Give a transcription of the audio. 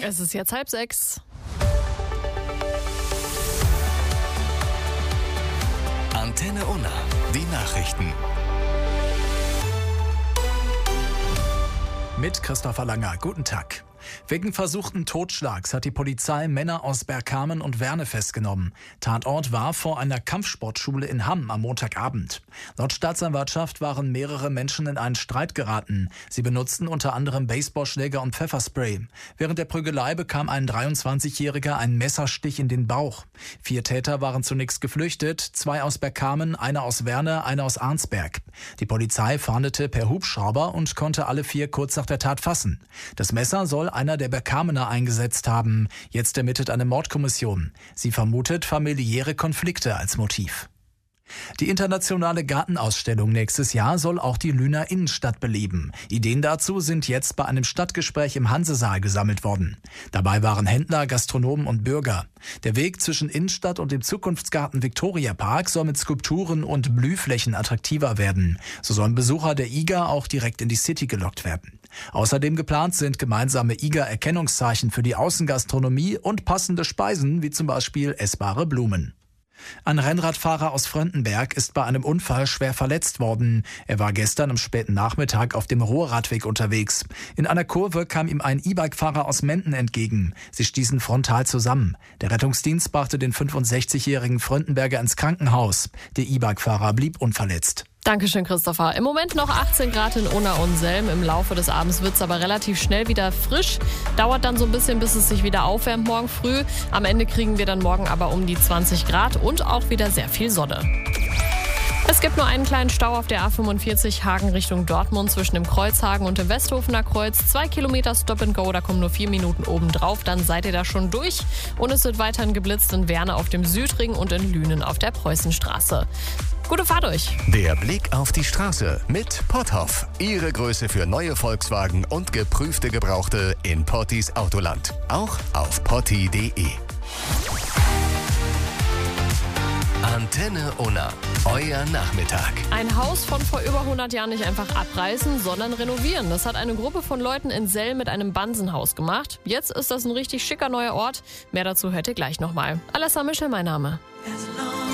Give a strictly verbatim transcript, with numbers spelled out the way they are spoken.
Es ist jetzt halb sechs. Antenne Unna, die Nachrichten. Mit Christopher Langer. Guten Tag. Wegen versuchten Totschlags hat die Polizei Männer aus Bergkamen und Werne festgenommen. Tatort war vor einer Kampfsportschule in Hamm am Montagabend. Laut Staatsanwaltschaft waren mehrere Menschen in einen Streit geraten. Sie benutzten unter anderem Baseballschläger und Pfefferspray. Während der Prügelei bekam ein dreiundzwanzigjähriger einen Messerstich in den Bauch. Vier Täter waren zunächst geflüchtet, zwei aus Bergkamen, einer aus Werne, einer aus Arnsberg. Die Polizei fahndete per Hubschrauber und konnte alle vier kurz nach der Tat fassen. Das Messer soll einer der Bergkamener eingesetzt haben. Jetzt ermittelt eine Mordkommission. Sie vermutet familiäre Konflikte als Motiv. Die internationale Gartenausstellung nächstes Jahr soll auch die Lüner Innenstadt beleben. Ideen dazu sind jetzt bei einem Stadtgespräch im Hansesaal gesammelt worden. Dabei waren Händler, Gastronomen und Bürger. Der Weg zwischen Innenstadt und dem Zukunftsgarten Victoria Park soll mit Skulpturen und Blühflächen attraktiver werden. So sollen Besucher der I G A auch direkt in die City gelockt werden. Außerdem geplant sind gemeinsame I G A-Erkennungszeichen für die Außengastronomie und passende Speisen, wie zum Beispiel essbare Blumen. Ein Rennradfahrer aus Fröndenberg ist bei einem Unfall schwer verletzt worden. Er war gestern am späten Nachmittag auf dem Ruhrradweg unterwegs. In einer Kurve kam ihm ein E-Bike-Fahrer aus Menden entgegen. Sie stießen frontal zusammen. Der Rettungsdienst brachte den fünfundsechzigjährigen Fröndenberger ins Krankenhaus. Der E-Bike-Fahrer blieb unverletzt. Dankeschön, Christopher. Im Moment noch achtzehn Grad in Unna und Selm. Im Laufe des Abends wird es aber relativ schnell wieder frisch. Dauert dann so ein bisschen, bis es sich wieder aufwärmt morgen früh. Am Ende kriegen wir dann morgen aber um die zwanzig Grad und auch wieder sehr viel Sonne. Es gibt nur einen kleinen Stau auf der A fünfundvierzig Hagen Richtung Dortmund zwischen dem Kreuzhagen und dem Westhofener Kreuz. Zwei Kilometer Stop and Go, da kommen nur vier Minuten oben drauf. Dann seid ihr da schon durch. Und es wird weiterhin geblitzt in Werne auf dem Südring und in Lünen auf der Preußenstraße. Gute Fahrt euch. Der Blick auf die Straße mit Potthoff. Ihre Größe für neue Volkswagen und geprüfte Gebrauchte in Pottis Autoland. Auch auf potti punkt de. Antenne Unna, euer Nachmittag. Ein Haus von vor über hundert Jahren nicht einfach abreißen, sondern renovieren. Das hat eine Gruppe von Leuten in Selm mit einem Bansenhaus gemacht. Jetzt ist das ein richtig schicker neuer Ort. Mehr dazu hört ihr gleich nochmal. Alessa Michel, mein Name.